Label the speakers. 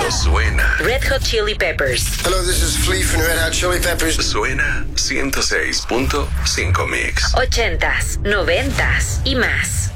Speaker 1: Suena.
Speaker 2: Red Hot Chili Peppers.
Speaker 3: Hello, this is Flea from Red Hot Chili Peppers.
Speaker 1: Suena 106.5 Mix.
Speaker 2: 80s, 90s y más.